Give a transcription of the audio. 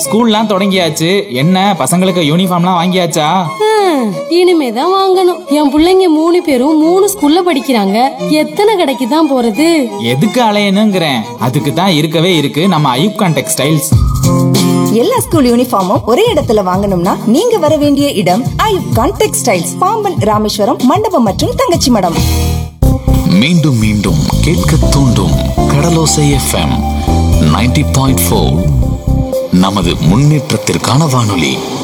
ஸ்கூல்லாம் தொடங்கியாச்சு. என்ன பசங்களுக்கு யூனிஃபார்ம்லாம் வாங்கியாச்சா? இனிமேதான் வாங்கணும். என் பிள்ளைங்க 3 பேரும் 3 ஸ்கூல்ல படிக்கிறாங்க. எத்தனை கடைக்கு தான் போறது? எதுக்கு அலையணுங்கிறேன். அதுக்கு தான் இருக்கவே இருக்கு நம்ம ஐயூப் கான் டெக்ஸ்டைல்ஸ். எல்லா ஸ்கூல் யூனிஃபார்மும் ஒரே இடத்துல வாங்கணும்னா நீங்க வர வேண்டிய இடம் ஐயூப் கான் டெக்ஸ்டைல்ஸ், பாம்பன், ராமேஸ்வரம், மண்டபம் மற்றும் தங்கச்சி மடம். மீண்டும் மீண்டும் கேட்க தூண்டும் கடலோசை FM 90.4 நமது முன்னேற்றத்திற்கான வானொலி.